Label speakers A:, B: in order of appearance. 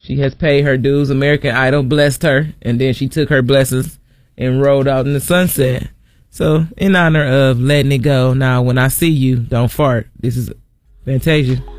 A: She has paid her dues. American Idol blessed her, and then she took her blessings and rode out in the sunset. So, in honor of letting it go, now when I see you, don't fart. This is Fantasia.